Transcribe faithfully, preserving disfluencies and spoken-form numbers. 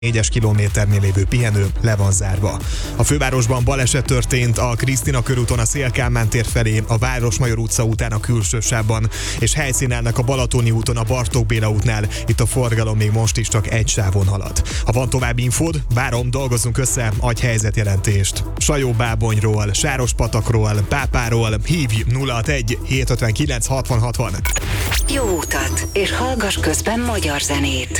négyes kilométernél lévő pihenő le van zárva. A fővárosban baleset történt a Krisztina körúton a Széll-Kálmán tér felé, a Városmajor utca után a külső sávban, és helyszínelnek a Balatoni úton a Bartók Béla útnál, itt a forgalom még most is csak egy sávon halad. Ha van további infód, várom, dolgozzunk össze, adj helyzetjelentést. Sajó-Bábonyról, Sárospatakról, Pápáról hívj nulla hatvanegy hétszázötvenkilenc hatvan hatvan. Jó utat, és hallgass közben magyar zenét.